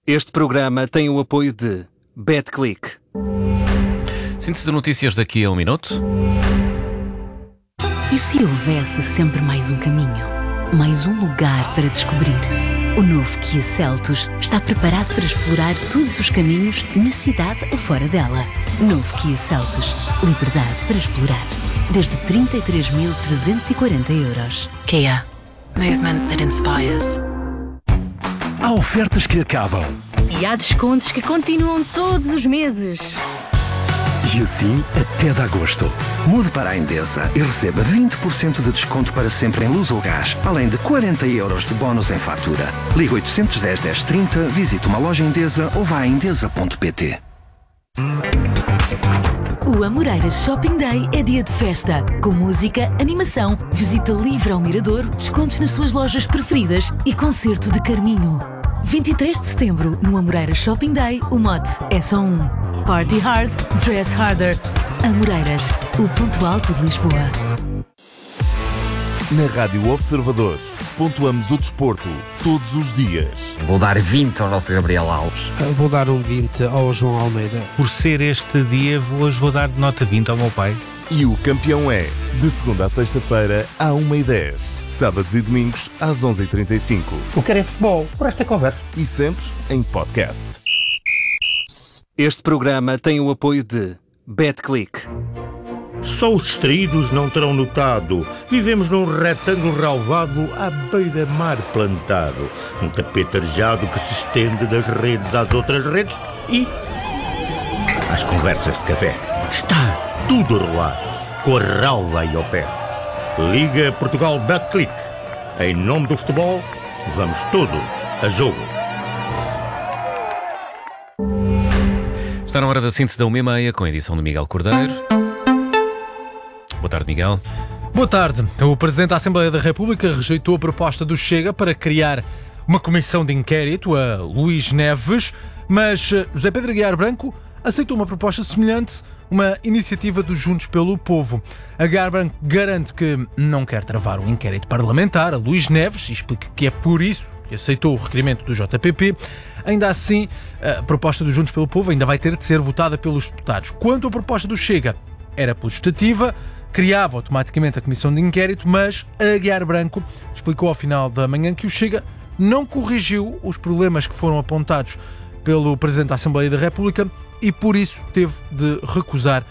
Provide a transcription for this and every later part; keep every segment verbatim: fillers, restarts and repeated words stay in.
Este programa tem o apoio de BetClick. Síntese de notícias daqui a um minuto. E se houvesse sempre mais um caminho? Mais um lugar para descobrir? O novo Kia Seltos está preparado para explorar todos os caminhos na cidade ou fora dela. Novo Kia Seltos. Liberdade para explorar. Desde trinta e três mil trezentos e quarenta euros. Kia. Movement that inspires. Há ofertas que acabam. E há descontos que continuam todos os meses. E assim até de agosto. Mude para a Endesa e receba vinte por cento de desconto para sempre em luz ou gás, além de quarenta euros de bónus em fatura. Ligue oito um zero, dez, trinta, visite uma loja Endesa ou vá a endesa ponto pt. O Amoreiras Shopping Day é dia de festa, com música, animação, visita livre ao Mirador, descontos nas suas lojas preferidas e concerto de Carminho. vinte e três de setembro, no Amoreiras Shopping Day, o mote é só um. Party hard, dress harder. Amoreiras, o ponto alto de Lisboa. Na Rádio Observador, pontuamos o desporto todos os dias. Vou dar vinte ao nosso Gabriel Alves. Vou dar um vinte ao João Almeida. Por ser este dia, hoje vou dar nota vinte ao meu pai. E o campeão é, de segunda a sexta-feira, à uma e dez. Sábados e domingos, às onze e trinta e cinco. O que é futebol, por esta conversa. E sempre em podcast. Este programa tem o apoio de BetClick. Só os distraídos não terão notado. Vivemos num retângulo relvado à beira-mar plantado. Um tapete arejado que se estende das redes às outras redes e às conversas de café. Está tudo a rolar, com a relva aí ao pé. Liga Portugal BetClick. Em nome do futebol, vamos todos a jogo. Está na hora da síntese da uma e meia, com a edição de Miguel Cordeiro. Boa tarde, Miguel. Boa tarde. O Presidente da Assembleia da República rejeitou a proposta do Chega para criar uma comissão de inquérito a Luís Neves, mas José Pedro Aguiar Branco aceitou uma proposta semelhante, uma iniciativa dos Juntos pelo Povo. Aguiar Branco garante que não quer travar um inquérito parlamentar a Luís Neves e explica que é por isso que aceitou o requerimento do J P P. Ainda assim, a proposta dos Juntos pelo Povo ainda vai ter de ser votada pelos deputados. Quanto à proposta do Chega, era legislativa, criava automaticamente a comissão de inquérito, mas Aguiar Branco explicou ao final da manhã que o Chega não corrigiu os problemas que foram apontados pelo Presidente da Assembleia da República e por isso teve de recusar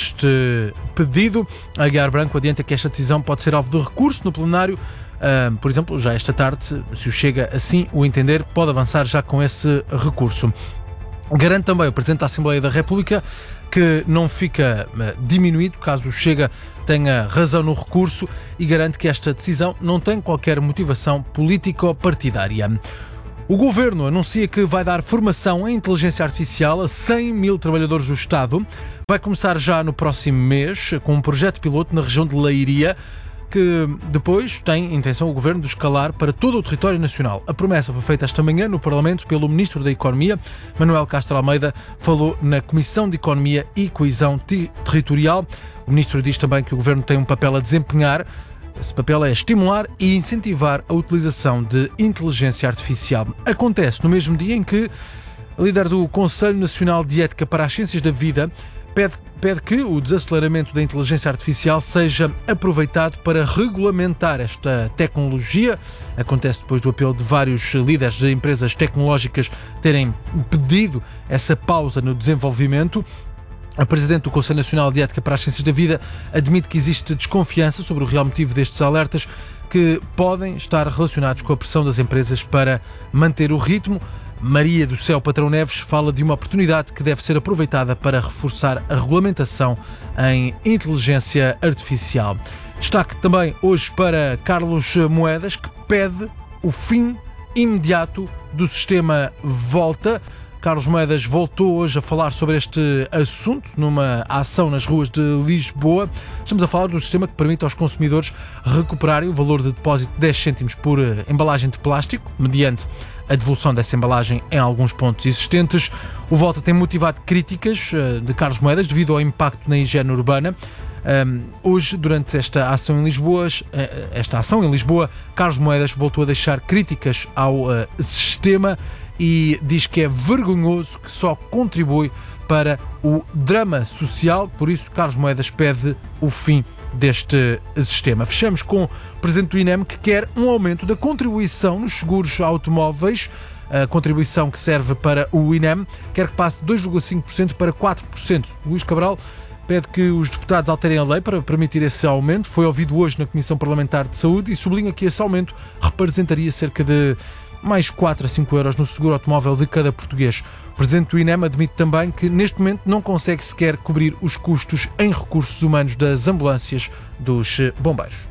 este pedido. Aguiar Branco adianta que esta decisão pode ser alvo de recurso no plenário. Uh, por exemplo, já esta tarde, se o Chega assim o entender, pode avançar já com esse recurso. Garante também o Presidente da Assembleia da República que não fica uh, diminuído caso o Chega tenha razão no recurso e garante que esta decisão não tem qualquer motivação político-partidária. O Governo anuncia que vai dar formação em inteligência artificial a cem mil trabalhadores do Estado. Vai começar já no próximo mês com um projeto piloto na região de Leiria, que depois tem intenção o Governo de escalar para todo o território nacional. A promessa foi feita esta manhã no Parlamento pelo Ministro da Economia. Manuel Castro Almeida falou na Comissão de Economia e Coesão Territorial. O Ministro diz também que o Governo tem um papel a desempenhar. Esse papel é estimular e incentivar a utilização de inteligência artificial. Acontece no mesmo dia em que a líder do Conselho Nacional de Ética para as Ciências da Vida Pede, pede que o desaceleramento da inteligência artificial seja aproveitado para regulamentar esta tecnologia. Acontece depois do apelo de vários líderes de empresas tecnológicas terem pedido essa pausa no desenvolvimento. A Presidente do Conselho Nacional de Ética para as Ciências da Vida admite que existe desconfiança sobre o real motivo destes alertas, que podem estar relacionados com a pressão das empresas para manter o ritmo. Maria do Céu Patrão Neves fala de uma oportunidade que deve ser aproveitada para reforçar a regulamentação em inteligência artificial. Destaque também hoje para Carlos Moedas, que pede o fim imediato do sistema Volta. Carlos Moedas voltou hoje a falar sobre este assunto numa ação nas ruas de Lisboa. Estamos a falar de um sistema que permite aos consumidores recuperarem o valor de depósito de dez cêntimos por embalagem de plástico, mediante a devolução dessa embalagem em alguns pontos existentes. O Volta tem motivado críticas de Carlos Moedas devido ao impacto na higiene urbana. Um, hoje, durante esta ação em Lisboa, esta ação em Lisboa, Carlos Moedas voltou a deixar críticas ao uh, sistema e diz que é vergonhoso, que só contribui para o drama social. Por isso, Carlos Moedas pede o fim deste sistema. Fechamos com o presidente do I N E M, que quer um aumento da contribuição nos seguros automóveis. A contribuição que serve para o I N E M quer que passe de dois vírgula cinco por cento para quatro por cento. Luís Cabral pede que os deputados alterem a lei para permitir esse aumento. Foi ouvido hoje na Comissão Parlamentar de Saúde e sublinha que esse aumento representaria cerca de mais quatro a cinco euros no seguro automóvel de cada português. O presidente do I N E M admite também que neste momento não consegue sequer cobrir os custos em recursos humanos das ambulâncias dos bombeiros.